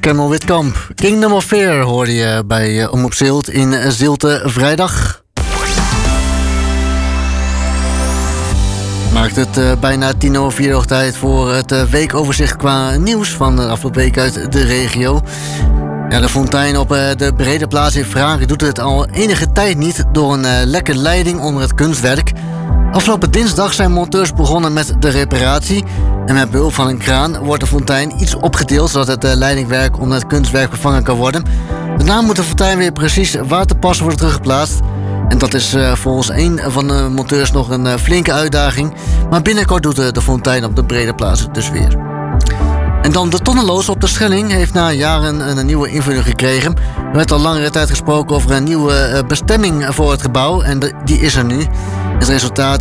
Camel Witkamp. Kingdom of Fear hoorde je bij Omroep Zilt in Zilte vrijdag. Maakt het bijna 4:10 nog tijd voor het weekoverzicht qua nieuws van de afgelopen week uit de regio. Ja, de fontein op de brede plaats in Vragen doet het al enige tijd niet door een lekke leiding onder het kunstwerk. Afgelopen dinsdag zijn monteurs begonnen met de reparatie. En met behulp van een kraan wordt de fontein iets opgedeeld, zodat het leidingwerk onder het kunstwerk vervangen kan worden. Daarna moet de fontein weer precies waar te passen worden teruggeplaatst. En dat is volgens een van de monteurs nog een flinke uitdaging. Maar binnenkort doet de fontein op de brede plaats het dus weer. En dan de tonnenloods op de Schelling heeft na jaren een nieuwe invulling gekregen. Er werd al langere tijd gesproken over een nieuwe bestemming voor het gebouw. En die is er nu. Het resultaat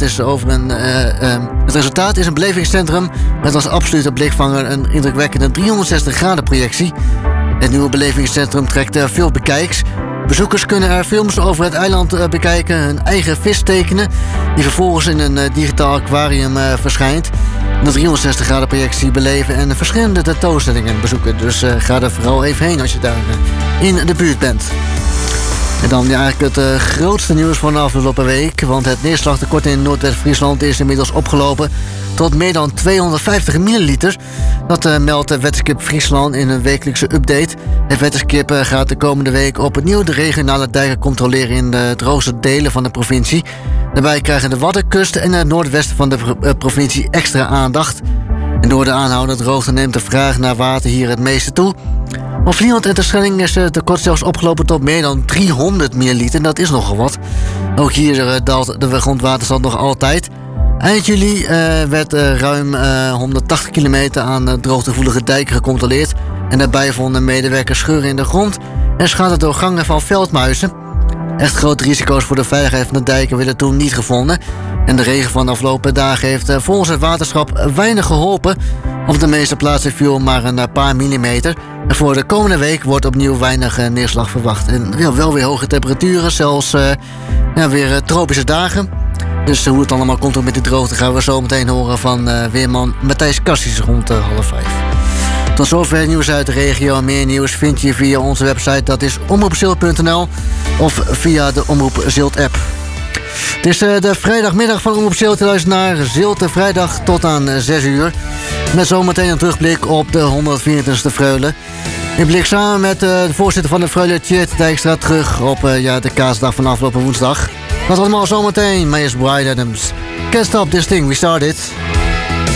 is een belevingscentrum met als absolute blikvanger een indrukwekkende 360 graden projectie. Het nieuwe belevingscentrum trekt veel bekijks. Bezoekers kunnen er films over het eiland bekijken, hun eigen vis tekenen, die vervolgens in een digitaal aquarium verschijnt. De 360 graden projectie beleven en verschillende tentoonstellingen bezoeken. Dus ga er vooral even heen als je daar in de buurt bent. En dan eigenlijk het grootste nieuws van de afgelopen week. Want het neerslagtekort in Noordwest-Friesland is inmiddels opgelopen tot meer dan 250 milliliter. Dat meldt Wetenschap Friesland in een wekelijkse update. Het Wetenschap gaat de komende week opnieuw de regionale dijken controleren in de droogste delen van de provincie. Daarbij krijgen de Waddenkust en het noordwesten van de provincie extra aandacht. En door de aanhoudende droogte neemt de vraag naar water hier het meeste toe. Op Vlieland en Terschelling is het tekort zelfs opgelopen tot meer dan 300 milliliter. En dat is nogal wat. Ook hier daalt de grondwaterstand nog altijd. Eind juli werd ruim 180 kilometer aan droogtegevoelige dijken gecontroleerd. En daarbij vonden medewerkers scheuren in de grond en schade door gangen van veldmuizen. Echt grote risico's voor de veiligheid van de dijken werden toen niet gevonden. En de regen van de afgelopen dagen heeft volgens het waterschap weinig geholpen. Op de meeste plaatsen viel maar een paar millimeter. En voor de komende week wordt opnieuw weinig neerslag verwacht. En wel weer hoge temperaturen, zelfs weer tropische dagen. Dus hoe het allemaal komt met die droogte gaan we zo meteen horen van weerman Matthijs Kassies rond 4:30. Tot zover het nieuws uit de regio. Meer nieuws vind je via onze website, dat is omroepzilt.nl of via de Omroep Zilt app. Het is de vrijdagmiddag van Omroep Zilt. Je luistert naar Zilte vrijdag tot aan 6 uur. Met zometeen een terugblik op de 124e Freule. Ik blik samen met de voorzitter van de Freule, Tjeerd Dijkstra, terug op de kaasdag van afgelopen woensdag. Dat allemaal zometeen. Mij is Bryan Adams. Can't stop this thing, we started.